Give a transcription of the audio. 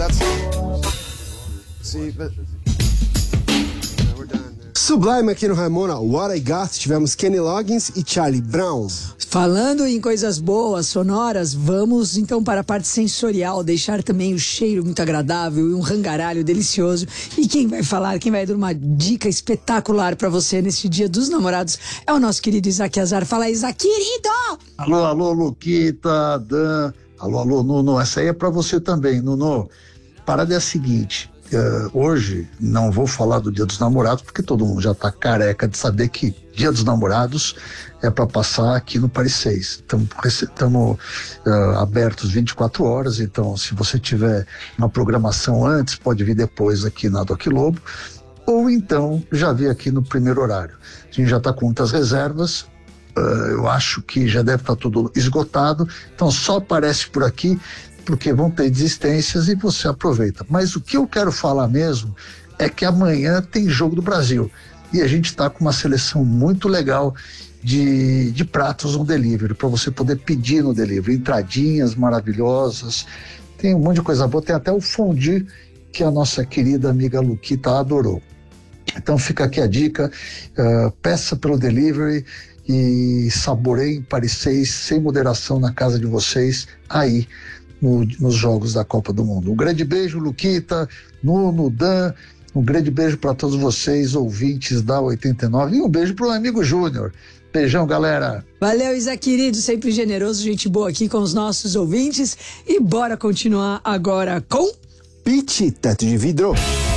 Sublime aqui no Ramona, What I Got, tivemos Kenny Loggins e Charlie Brown. Falando em coisas boas, sonoras, vamos então para a parte sensorial, deixar também o cheiro muito agradável e um rangaralho delicioso. E quem vai dar uma dica espetacular para você neste Dia dos Namorados é o nosso querido Isaac Azar. Fala, Isaac, querido! Alô, Luquita, Dan, alô, Nuno, essa aí é para você também, Nuno. Parada é a seguinte, hoje não vou falar do Dia dos Namorados, porque todo mundo já tá careca de saber que Dia dos Namorados é para passar aqui no Paris 6. Estamos abertos 24 horas, então se você tiver uma programação antes, pode vir depois aqui na Doc Lobo, ou então já vir aqui no primeiro horário. A gente já está com muitas reservas, eu acho que já deve estar tudo esgotado, então só aparece por aqui porque vão ter desistências e você aproveita. Mas o que eu quero falar mesmo é que amanhã tem Jogo do Brasil e a gente está com uma seleção muito legal de pratos no delivery, para você poder pedir no delivery, entradinhas maravilhosas, tem um monte de coisa boa, tem até o fondue que a nossa querida amiga Luquita adorou. Então fica aqui a dica, peça pelo delivery e saboreie em Paris 6 sem moderação na casa de vocês aí nos Jogos da Copa do Mundo. Um grande beijo, Luquita, Nuno, Dan, um grande beijo para todos vocês, ouvintes da 89, e um beijo pro amigo Júnior. Beijão, galera. Valeu, Isaac, querido, sempre generoso, gente boa aqui com os nossos ouvintes. E bora continuar agora com Pitty, Teto de Vidro.